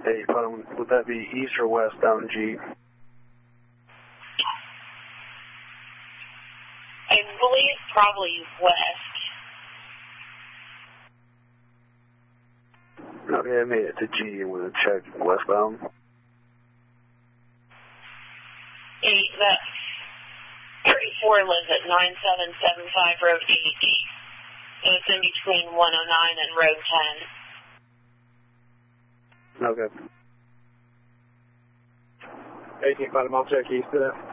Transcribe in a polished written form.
Hey, Putnam, would that be east or west down G? I believe probably west. Okay, I made it to G and we'll check westbound. Hey, that's 34 lives at 9775 Road 80. So it's in between 109 and Road 10. Okay. 18 Putnam, I'll check east of that.